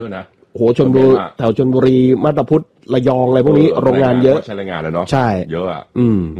ด้วยนะโหชลบุรีแถวชลบุรีมาตาพุธระยองอะไรพวกนี้โรงงานเยอะใช้แรงงานเลยเนาะใช่เยอะอ่ะ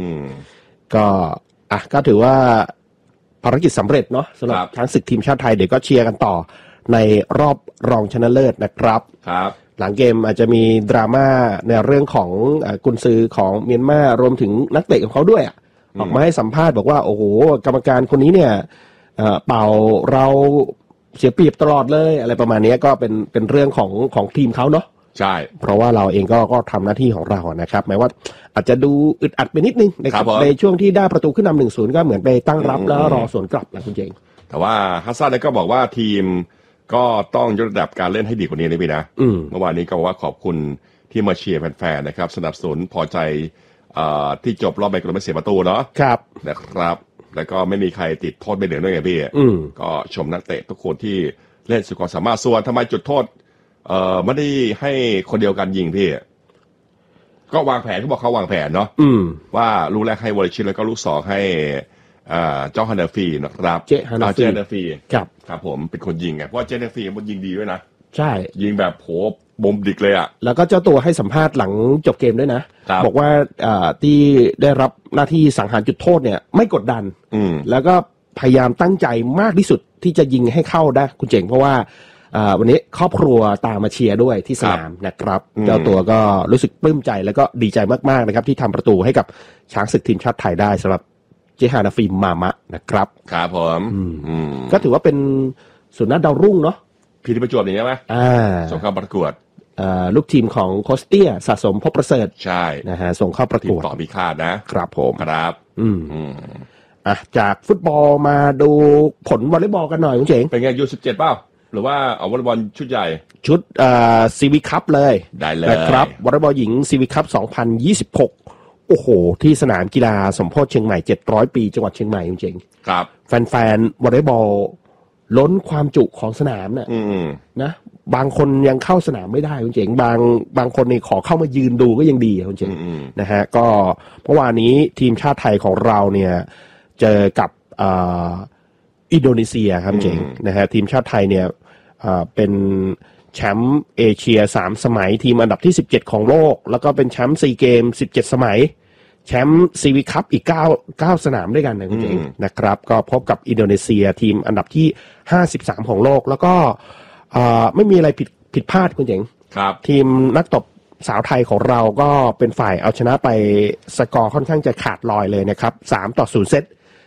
ก็ถือว่าภารกิจสำเร็จเนาะสำหรับช้างศึกทีมชาติไทยเดี๋ยวก็เชียร์กันต่อในรอบรองชนะเลิศนะครับหลังเกมอาจจะมีดราม่าในเรื่องของกุนซือของเมียนมารวมถึงนักเตะของเขาด้วยออกมาให้สัมภาษณ์บอกว่าโอ้โหกรรมการคนนี้เนี่ยเป่าเราเสียเปรียบตลอดเลยอะไรประมาณนี้ก็เป็นเรื่องของทีมเขาเนาะใช่เพราะว่าเราเองก็ทำหน้าที่ของเรานะครับแม้ว่าอาจจะดูอึดอัดไปนิดนึงนะครับในช่วงที่ได้ประตูขึ้นนำ 1-0 ก็เหมือนไปตั้งรับแล้วรอสวนกลับนะคุณเจงแต่ว่าฮัสซันก็บอกว่าทีมก็ต้องยกระดับการเล่นให้ดีกว่านี้นะพี่นะเมื่อวานนี้ก็บอกว่าขอบคุณที่มาเชียร์แฟนๆนะครับสนับสนุนพอใจที่จบรอบแบ่งกลุ่มไม่เสียประตูเนาะครับนะครับแล้วก็ไม่มีใครติดโทษใบเหลืองด้วยไงพี่ก็ชมนักเตะทุกคนที่เล่นสุดความสามารถส่วนทำไมจุดโทษไม่ได้ให้คนเดียวกันยิงพี่ก็วางแผนเขาบอกเขาวางแผนเนาะว่าลูกแรกให้วอลเลย์ชินแล้วก็ลูกสองให้เจ้าฮันเดอร์ฟีนะครับเจฮันเดอร์ฟีครับผมเป็นคนยิงไงเพราะเจฮันเดอร์ฟีมันยิงดีด้วยนะใช่ยิงแบบโหบมดิกเลยอ่ะแล้วก็เจ้าตัวให้สัมภาษณ์หลังจบเกมด้วยนะบอกว่าที่ได้รับหน้าที่สังหารจุดโทษเนี่ยไม่กดดันแล้วก็พยายามตั้งใจมากที่สุดที่จะยิงให้เข้าได้คุณเจ๋งเพราะว่าวันนี้ครอบครัวตามมาเชียร์ด้วยที่สนามนะครับเจ้าตัวก็รู้สึกปลื้มใจแล้วก็ดีใจมากๆนะครับที่ทำประตูให้กับช้างศึกทีมชาติไทยได้สำหรับเจฮานาฟิมมามะนะครับครับผมก็ถือว่าเป็นสุนัขดาวรุ่งเนาะพี่ที่ประจวบอย่างนี้ไหมส่งเข้าประกวดลูกทีมของโคสเตียสะสมพบประเสริฐใช่นะฮะส่งเข้าประกวดต่อพิฆาตนะครับผมครับจากฟุตบอลมาดูผลวอลเลย์บอลกันหน่อยคุณเจ๋งเป็นไงยู17เปล่าหรือว่าเอาวอลเลย์บอลชุดใหญ่ชุดซีวีคัพเลยได้เลยนะครับวอลเลย์บอลหญิงซีวีคัพ2026โอ้โหที่สนามกีฬาสมโพธิเชียงใหม่700ปีจังหวัดเชียงใหม่จริงๆครับแฟนๆวอลเลย์บอลล้นความจุของสนามเนี่ยนะบางคนยังเข้าสนามไม่ได้คุณเจ๋งบางคนนี่ขอเข้ามายืนดูก็ยังดีคุณเจ๋งนะฮะก็เมื่อวานนี้ทีมชาติไทยของเราเนี่ยเจอกับอินโดนีเซียครับเจ๋งนะฮะทีมชาติไทยเนี่ยเป็นแชมป์เอเชีย3สมัยทีมอันดับที่17ของโลกแล้วก็เป็นแชมป์4เกม17สมัยแชมป์ซีวีคัพอีก9สนามด้วยกันนะคุณเจ๋งนะครับก็พบกับอินโดนีเซียทีมอันดับที่53ของโลกแล้วก็ไม่มีอะไรผิดพลาดคุณเจ๋งทีมนักตบสาวไทยของเราก็เป็นฝ่ายเอาชนะไปสกอร์ค่อนข้างจะขาดลอยเลยนะครับ3-0เซต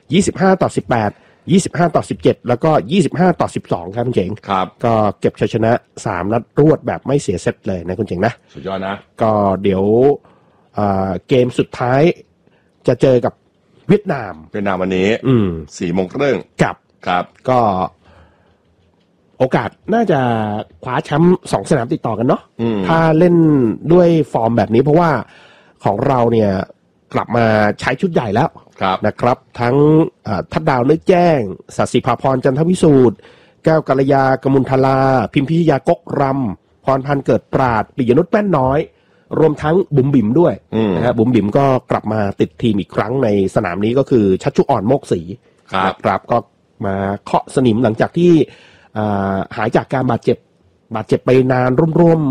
25-18 25-17แล้วก็25-12ครับคุณเจ๋งก็เก็บชัยชนะ3นัดรวดแบบไม่เสียเซตเลยนะคุณเจ๋งนะสุดยอดนะก็เดี๋ยวเกมสุดท้ายจะเจอกับเวียดนามวันนี้4:30 ครับก็โอกาสน่าจะคว้าแชมป์2สนามติดต่อกันเนาะถ้าเล่นด้วยฟอร์มแบบนี้เพราะว่าของเราเนี่ยกลับมาใช้ชุดใหญ่แล้วนะครับทั้งทัดดาวนึกแจ้งศศิภาพรจันทวิสูตรแก้วกัลยากมุลทลาพิมพิยากกรำพรพันธ์เกิดปราดปิยนุชแป้นน้อยรวมทั้งบุ๋มบิ๋มด้วยนะฮะบุ๋มบิ๋มก็กลับมาติดทีมอีกครั้งในสนามนี้ก็คือชัชชุอ่อนโมกศรีครับก็มาเคาะสนิมหลังจากที่หายจากการบาดเจ็บไปนานร่วม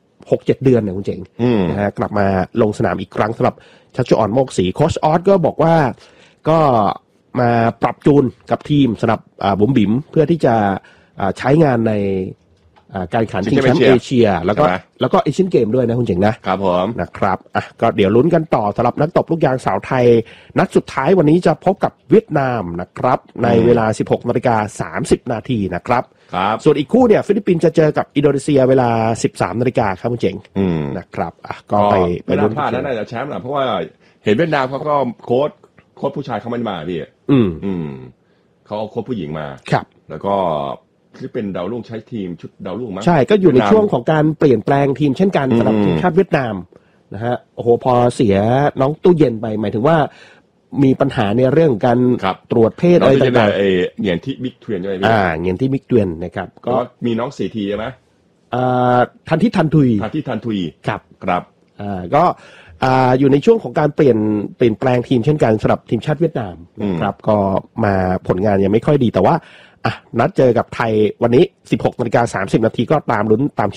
6-7 เดือนเนี่ยคุณเจ๋งนะฮะกลับมาลงสนามอีกครั้งสำหรับชัชชุอ่อนโมกศรีโค้ชออสก็บอกว่าก็มาปรับจูนกับทีมสำหรับบุ๋มบิ๋มเพื่อที่จะใช้งานในการแข่งขันชิงแชมป์เอเชียแล้วก็เอเชียนเกมด้วยนะคุณเจ๋งนะครับผมนะครับก็เดี๋ยวลุ้นกันต่อสำหรับนักตบลูกยางสาวไทยนัดสุดท้ายวันนี้จะพบกับเวียดนามนะครับในเวลา 16:30 น.นะครับส่วนอีกคู่เนี่ยฟิลิปปินส์จะเจอกับอินโดนีเซียเวลา 13:00 น.ครับคุณเจ๋งนะครับก็ไปลุ้นพลาดน่าจะแชมป์นะเพราะว่าเห็นเวียดนามเขาก็โค้ชผู้ชายเขาไม่มาพี่เขาเอาโค้ชผู้หญิงมาแล้วก็ที่เป็นดาวรุ่งใช้ทีมชุดดาวรุ่งมั้งใช่ก็อยู่ในช่วงของการเปลี่ยนแปลงทีมเช่นกันสำหรับทีมชาติเวียดนามนะฮะโอ้โหพอเสียน้องตู้เย็นไปหมายถึงว่ามีปัญหาในเรื่องการตรวจเพศอะไรต่างๆเหงียนที่บิ๊กเทวียนใช่ไหมเหงียนที่บิ๊กเทวียนนะครับก็มีน้อง4ทีใช่ไหมทันทุยครับก็อยู่ในช่วงของการเปลี่ยนแปลงทีมเช่นกันสำหรับทีมชาติเวียดนามนะครับก็มาผลงานยังไม่ค่อยดีแต่ว่านัดเจอกับไทยวันนี้ 16:30 น.ก็ตามลุ้นตาม